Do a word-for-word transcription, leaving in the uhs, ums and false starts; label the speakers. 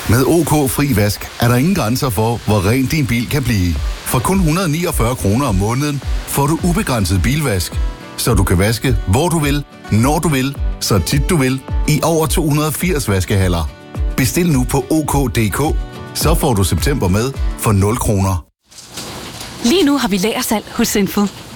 Speaker 1: Med OK Fri Vask er der ingen grænser for, hvor ren din bil kan blive. For kun et hundrede og niogfyrre kroner om måneden får du ubegrænset bilvask, så du kan vaske hvor du vil, når du vil, så tit du vil, i over to hundrede og firs vaskehaller. Bestil nu på OK punktum d k, så får du september med for nul kroner.
Speaker 2: Lige nu har vi lagersalg hos Sinfo.